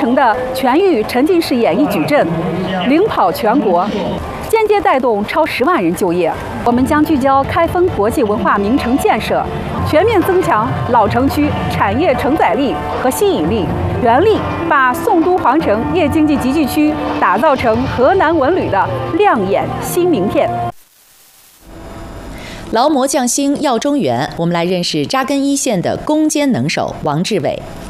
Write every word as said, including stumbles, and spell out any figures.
成的全域沉浸式演艺矩阵，领跑全国，间接带动超十万人就业。我们将聚焦开封国际文化名城建设，全面增强老城区产业承载力和吸引力，全力把宋都皇城夜经济集聚区打造成河南文旅的亮眼新名片。 劳模匠心耀中原，我们来认识扎根一线的攻坚能手王志伟。